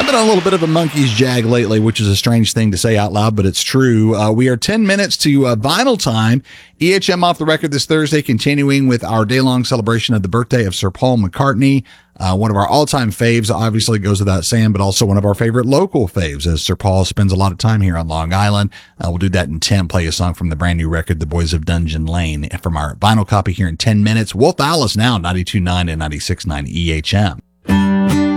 been on a little bit of a monkey's jag lately, which is a strange thing to say out loud, but it's true. We are 10 minutes to vinyl time. EHM off the record this Thursday, continuing with our day-long celebration of the birthday of Sir Paul McCartney. One of our all-time faves, obviously goes without saying, but also one of our favorite local faves, as Sir Paul spends a lot of time here on Long Island. We'll do that in 10, play a song from the brand new record, The Boys of Dungeon Lane, from our vinyl copy here in 10 minutes. Wolf Alice now, 92.9 and 96.9 EHM.